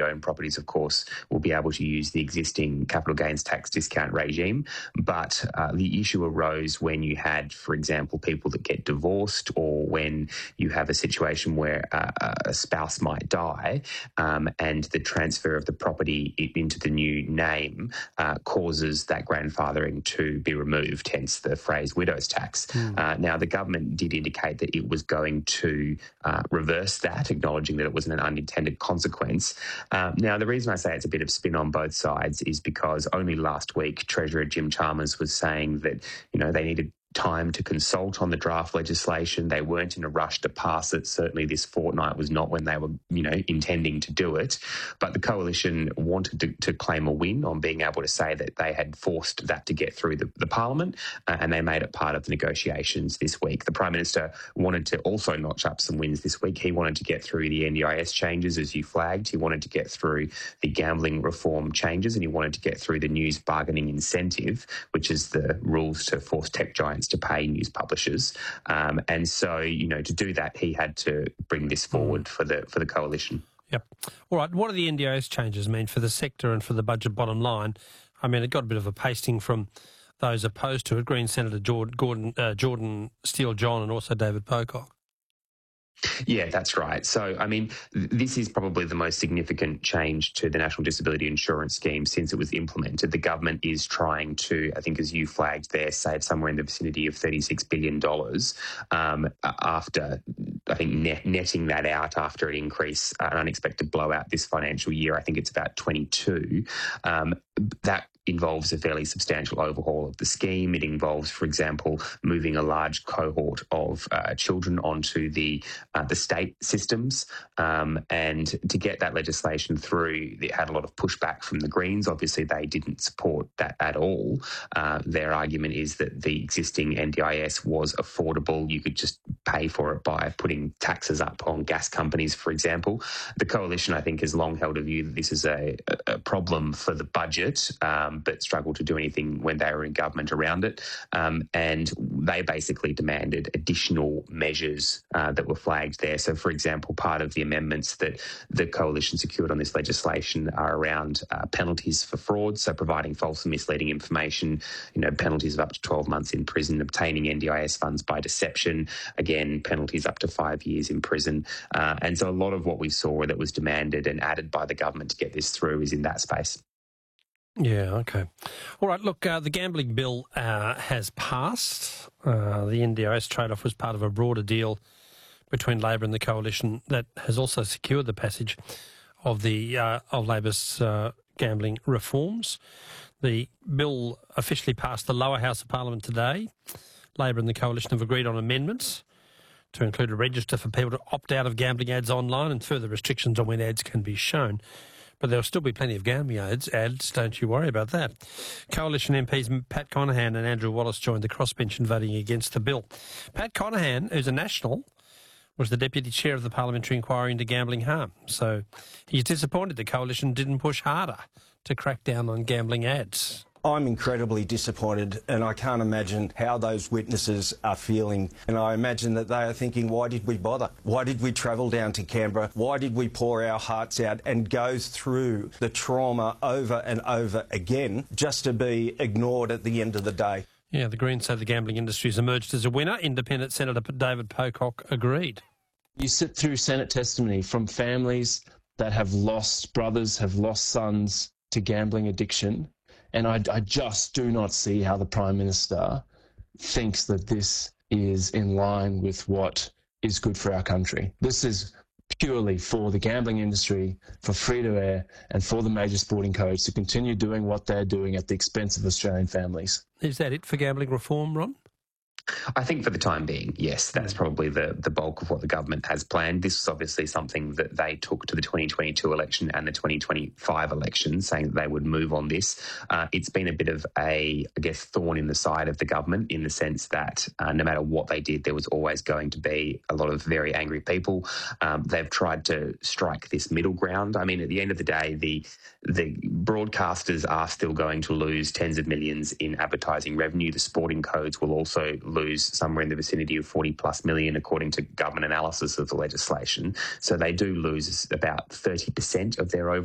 owned properties, of course, will be able to use the existing capital gains tax discount regime. But the issue arose when you had, for example, people that get divorced, or when you have a situation where a spouse might die, and the transfer of the property into the new name causes that grandfathering to be removed, hence the phrase widow's tax. Now, the government did indicate that it was going to reverse that, acknowledging that it was an unintended consequence. Now, the reason I say it's a bit of spin on both sides is because only last week Treasurer Jim Chalmers was saying that, they needed time to consult on the draft legislation. They weren't in a rush to pass it. Certainly this fortnight was not when they were, intending to do it. But the coalition wanted to claim a win on being able to say that they had forced that to get through the parliament, and they made it part of the negotiations this week. The Prime Minister wanted to also notch up some wins this week. He wanted to get through the NDIS changes, as you flagged. He wanted to get through the gambling reform changes, and he wanted to get through the news bargaining incentive, which is the rules to force tech giants to pay news publishers. And so, to do that, he had to bring this forward for the coalition. Yep. All right. What do the NDIS changes mean for the sector and for the budget bottom line? I mean, it got a bit of a pasting from those opposed to it, Green Senator Jordan Steele-John and also David Pocock. Yeah, that's right. So, this is probably the most significant change to the National Disability Insurance Scheme since it was implemented. The government is trying to, I think as you flagged there, save somewhere in the vicinity of $36 billion after, I think, netting that out after an increase, an unexpected blowout this financial year. I think it's about 22. That involves a fairly substantial overhaul of the scheme. It involves, for example, moving a large cohort of children onto the state systems. And to get that legislation through, it had a lot of pushback from the Greens. Obviously, they didn't support that at all. Their argument is that the existing NDIS was affordable. You could just pay for it by putting taxes up on gas companies, for example. The coalition, I think, has long held a view that this is a problem for the budget, but struggled to do anything when they were in government around it. And they basically demanded additional measures that were flagged there. So, for example, part of the amendments that the coalition secured on this legislation are around penalties for fraud, so providing false and misleading information, penalties of up to 12 months in prison, obtaining NDIS funds by deception, again, penalties up to 5 years in prison. And so a lot of what we saw that was demanded and added by the government to get this through is in that space. Yeah, okay. All right, look, the gambling bill has passed. The NDIS trade-off was part of a broader deal between Labor and the coalition that has also secured the passage of the of Labor's gambling reforms. The bill officially passed the lower house of Parliament today. Labor and the coalition have agreed on amendments to include a register for people to opt out of gambling ads online and further restrictions on when ads can be shown. But there'll still be plenty of gambling ads, don't you worry about that. Coalition MPs Pat Conaghan and Andrew Wallace joined the crossbench in voting against the bill. Pat Conaghan, who's a National, was the Deputy Chair of the Parliamentary Inquiry into Gambling Harm. So he's disappointed the coalition didn't push harder to crack down on gambling ads. I'm incredibly disappointed, and I can't imagine how those witnesses are feeling. And I imagine that they are thinking, why did we bother? Why did we travel down to Canberra? Why did we pour our hearts out and go through the trauma over and over again just to be ignored at the end of the day? Yeah, the Greens say the gambling industry has emerged as a winner. Independent Senator David Pocock agreed. You sit through Senate testimony from families that have lost brothers, have lost sons to gambling addiction, and I just do not see how the Prime Minister thinks that this is in line with what is good for our country. This is purely for the gambling industry, for free-to-air, and for the major sporting codes to continue doing what they're doing at the expense of Australian families. Is that it for gambling reform, Ron? I think for the time being, yes, that's probably the bulk of what the government has planned. This is obviously something that they took to the 2022 election and the 2025 election, saying that they would move on this. It's been a bit of a, thorn in the side of the government in the sense that no matter what they did, there was always going to be a lot of very angry people. They've tried to strike this middle ground. I mean, at the end of the day, the broadcasters are still going to lose tens of millions in advertising revenue. The sporting codes will also lose somewhere in the vicinity of 40 plus million, according to government analysis of the legislation. So they do lose about 30% of their overall